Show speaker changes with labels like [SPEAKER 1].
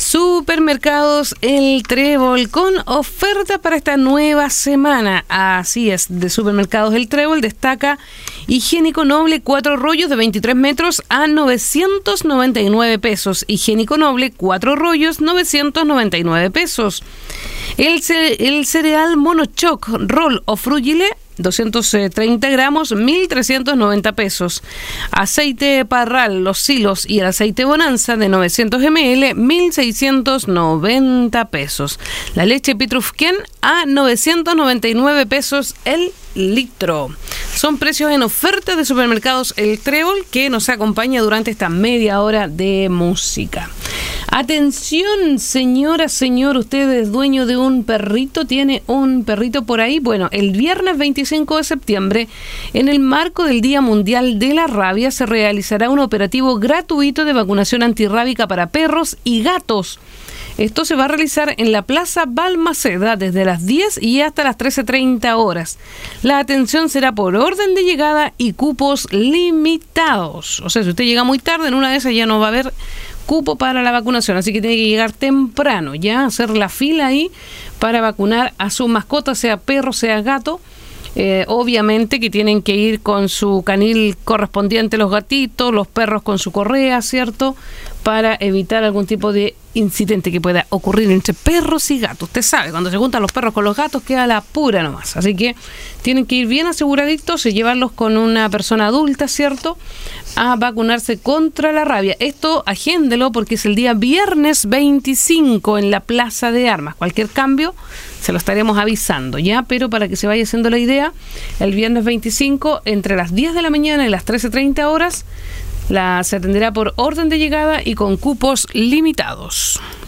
[SPEAKER 1] Supermercados El Trébol con oferta para esta nueva semana. Así es, de Supermercados El Trébol destaca higiénico noble 4 rollos de 23 metros a 999 pesos. Higiénico noble 4 rollos 999 pesos. El cereal Monochoc Roll o Frugile 230 gramos, 1.390 pesos. Aceite Parral, Los Silos y el aceite Bonanza de 900 ml, 1.690 pesos. La leche Pitrufquén a 999 pesos el litro. Son precios en oferta de Supermercados El Trébol que nos acompaña durante esta media hora de música. Atención, señora, señor, usted es dueño de un perrito, tiene un perrito por ahí. Bueno, el viernes 25 de septiembre, en el marco del Día Mundial de la Rabia, se realizará un operativo gratuito de vacunación antirrábica para perros y gatos. Esto se va a realizar en la Plaza Balmaceda desde las 10 y hasta las 13:30 horas. La atención será por orden de llegada y cupos limitados. O sea, si usted llega muy tarde, en una de esas ya no va a haber cupo para la vacunación, así que tiene que llegar temprano, ya hacer la fila ahí para vacunar a su mascota, sea perro, sea gato. Obviamente que tienen que ir con su canil correspondiente los gatitos, los perros con su correa, ¿cierto? Para evitar algún tipo de incidente que pueda ocurrir entre perros y gatos. Usted sabe, cuando se juntan los perros con los gatos queda la pura nomás. Así que tienen que ir bien aseguraditos y llevarlos con una persona adulta, ¿cierto? A vacunarse contra la rabia. Esto agéndelo porque es el día viernes 25 en la Plaza de Armas. Cualquier cambio se lo estaremos avisando, ¿ya? Pero para que se vaya haciendo la idea, el viernes 25 entre las 10 de la mañana y las 13:30 horas se atenderá por orden de llegada y con cupos limitados.